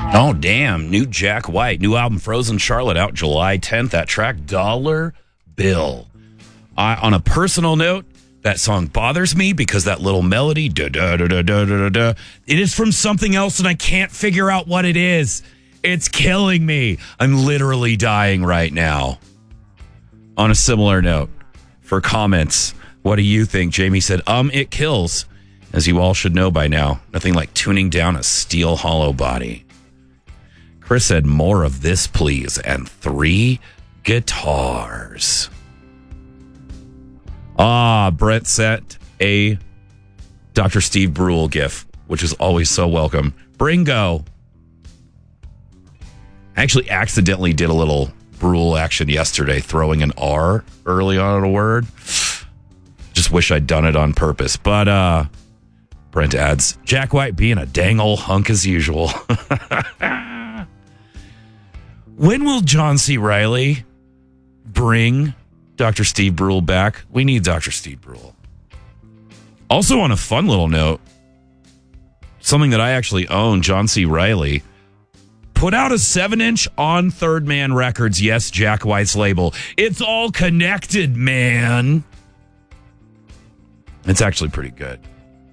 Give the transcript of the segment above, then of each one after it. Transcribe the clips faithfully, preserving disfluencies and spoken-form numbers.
Oh, damn. New Jack White. New album, Frozen Charlotte, out July tenth. That track, Dollar Bill. I, on a personal note, that song bothers me because that little melody, da da da da da da da, it is from something else and I can't figure out what it is. It's killing me. I'm literally dying right now. On a similar note, for comments, what do you think? Jamie said, um, it kills. As you all should know by now, nothing like tuning down a steel hollow body. Chris said, more of this, please, and three guitars. Ah, Brett sent a Doctor Steve Brule gif, which is always so welcome. Bringo. I actually accidentally did a little Brule action yesterday, throwing an R early on in a word. Just wish I'd done it on purpose. But uh, Brent adds, Jack White being a dang old hunk as usual. When will John C. Reilly bring Doctor Steve Brule back? We need Doctor Steve Brule. Also, on a fun little note, something that I actually own, John C. Reilly, put out a seven-inch on Third Man Records, yes, Jack White's label. It's all connected, man. It's actually pretty good.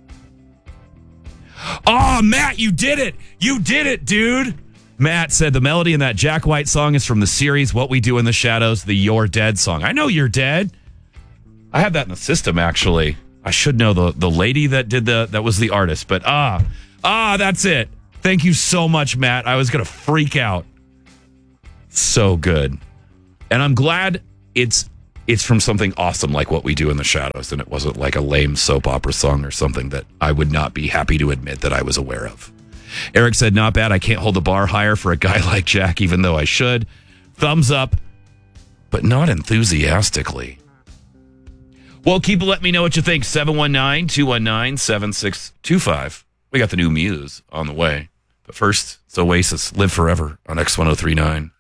Oh, Matt, you did it. You did it, dude. Matt said the melody in that Jack White song is from the series What We Do in the Shadows, the You're Dead song. I know You're Dead. I have that in the system, actually. I should know the, the lady that did the, that was the artist, but ah, ah, that's it. Thank you so much, Matt. I was going to freak out. So good. And I'm glad it's, it's from something awesome like What We Do in the Shadows, and it wasn't like a lame soap opera song or something that I would not be happy to admit that I was aware of. Eric said, not bad. I can't hold the bar higher for a guy like Jack, even though I should. Thumbs up, but not enthusiastically. Well, keep letting me know what you think. seven one nine, two one nine, seven six two five. We got the new Muse on the way. But first, it's Oasis, Live Forever on X ten thirty-nine.